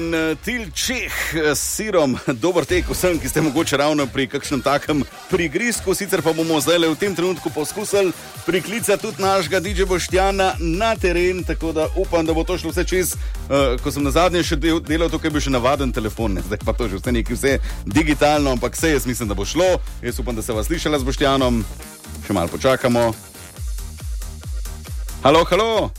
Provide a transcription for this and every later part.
Tilčeh s sirom, dober tek vsem, ki ste mogoče ravno pri kakšnem takem prigrizku, sicer pa bomo zdaj v tem trenutku poskusili priklicati tudi našega DJ Boštjana na teren, tako da upam, da bo to šlo vse čez, ko sem na zadnje še delal, tukaj je bil še navaden telefon, ne? Zdaj pa to že vse digitalno, ampak vse jaz mislim, da bo šlo. Jaz upam, da se vas slišala z Boštjanom. Še malo počakamo. Halo, halo.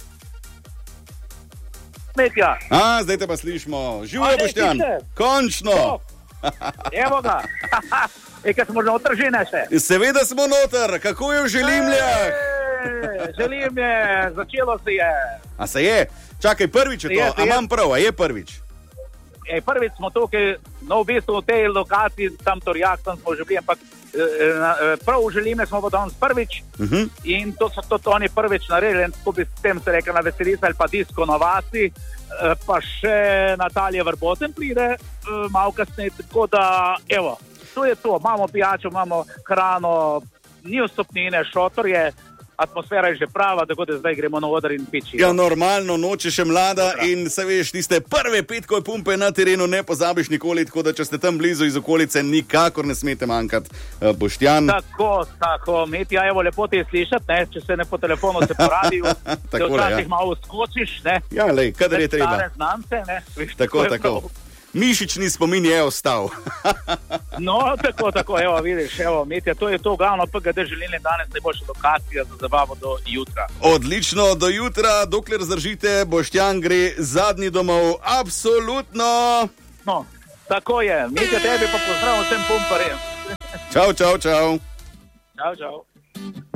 Metja. Zdaj te pa slišimo. Živijo, Boštjan. Končno. Evo ga. Kaj smo noter že naše? Seveda smo noter. Kako je v Želimljah? Želimlje, začelo se je. A se je? Čakaj, prvič je to. A imam prav, a je prvič? Prvič smo tukaj, no v bistvu v tej lokaciji, tam Torjak, tam smo že bili, ampak prav v Želimlje smo pa danes prvič in to so tudi oni prvič naredili in skupaj s tem se reka na veselica ali pa disko na vasi, pa še Natalija Vrboten pride malo kasneje, tako da evo, to je to, imamo pijačo, imamo hrano, ni vstopnine, šotor je, atmosfera je že prava, tako da zdaj gremo na oder in piči. Ja, normalno, noč je še mlada in se veš, tiste prve petkove pumpe na terenu ne pozabiš nikoli, tako da če ste tam blizu iz okolice, nikakor ne smete manjkati, Boštjan. Tako, Mitja, evo, lepo te je slišati, ne, če se ne po telefonu se porabijo, se včasih malo skočiš, ne. Ja, lej, kadar je treba. Stare znance, ne, veš, tako. Mišični spomin je ostal. No, tako, evo, vidiš, evo, Mitja, to je to glavno PGD Želimlje danes najboljša lokacija za zabavo do jutra. Odlično, do jutra, dokler zdržite, Boštjan gre zadnji domov, absolutno. No, tako je, Mitja, tebi pa pozdrav vsem pumparjem. Čau. Čau.